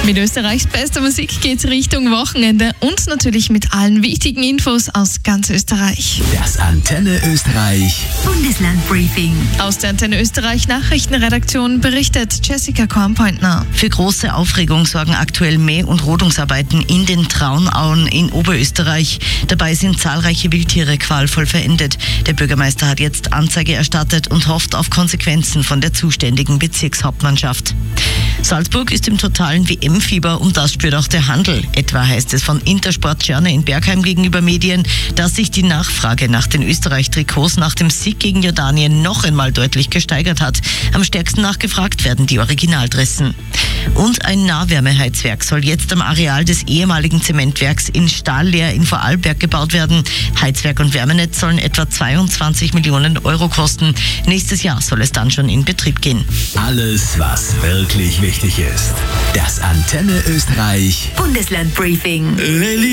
Mit Österreichs bester Musik geht's Richtung Wochenende und natürlich mit allen wichtigen Infos aus ganz Österreich. Das Antenne Österreich Bundeslandbriefing. Aus der Antenne Österreich Nachrichtenredaktion berichtet Jessica Kornpointner. Für große Aufregung sorgen aktuell Mäh- und Rodungsarbeiten in den Traunauen in Oberösterreich. Dabei sind zahlreiche Wildtiere qualvoll verendet. Der Bürgermeister hat jetzt Anzeige erstattet und hofft auf Konsequenzen von der zuständigen Bezirkshauptmannschaft. Salzburg ist im totalen WM-Fieber und das spürt auch der Handel. Etwa heißt es von Intersport Tscherne in Bergheim gegenüber Medien, dass sich die Nachfrage nach den Österreich-Trikots nach dem Sieg gegen Jordanien noch einmal deutlich gesteigert hat. Am stärksten nachgefragt werden die Originaldressen. Und ein Nahwärmeheizwerk soll jetzt am Areal des ehemaligen Zementwerks in Stahllehr in Vorarlberg gebaut werden. Heizwerk und Wärmenetz sollen etwa 22 Millionen Euro kosten. Nächstes Jahr soll es dann schon in Betrieb gehen. Alles, was wirklich wichtig ist. Das Antenne Österreich Bundeslandbriefing.